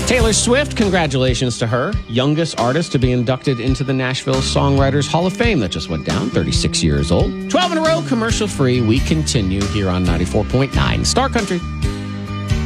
Taylor Swift, congratulations to her. Youngest artist to be inducted into the Nashville Songwriters Hall of Fame. That just went down, 36 years old. 12 in a row, commercial free. We continue here on 94.9 Star Country.